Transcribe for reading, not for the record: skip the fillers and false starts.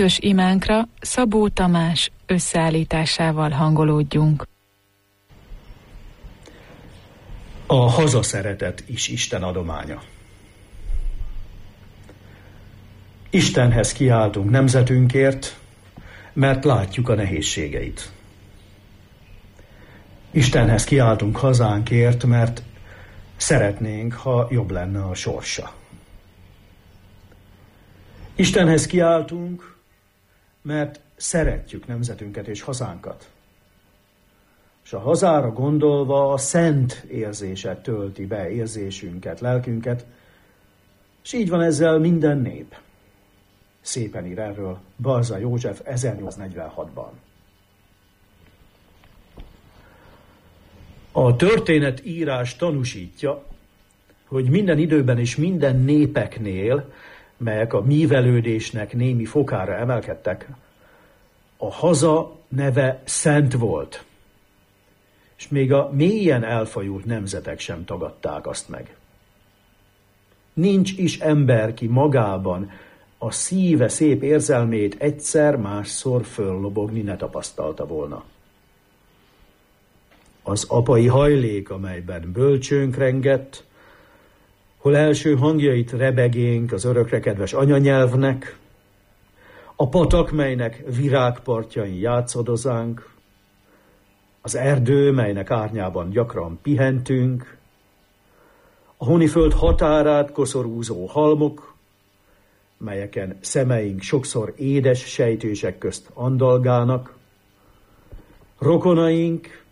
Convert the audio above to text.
közös imánkra Szabó Tamás összeállításával hangolódjunk. A hazaszeretet is Isten adománya. Istenhez kiáltunk nemzetünkért, mert látjuk a nehézségeit. Istenhez kiáltunk hazánkért, mert szeretnénk, ha jobb lenne a sorsa. Istenhez kiáltunk, mert szeretjük nemzetünket és hazánkat. És a hazára gondolva a szent érzése tölti be érzésünket, lelkünket, és így van ezzel minden nép. Szépen ír erről Balza József 1846-ban. A történetírás tanúsítja, hogy minden időben és minden népeknél, melyek a mívelődésnek némi fokára emelkedtek, a haza neve szent volt, és még a mélyen elfajult nemzetek sem tagadták azt meg. Nincs is ember, ki magában a szíve szép érzelmét egyszer-másszor föllobogni ne tapasztalta volna. Az apai hajlék, amelyben bölcsőnk rengett, hol első hangjait rebegénk az örökre kedves anyanyelvnek, a patak, melynek virágpartjain játszadozánk, az erdő, melynek árnyában gyakran pihentünk, a honiföld határát koszorúzó halmok, melyeken szemeink sokszor édes sejtések közt andalgálnak, rokonaink,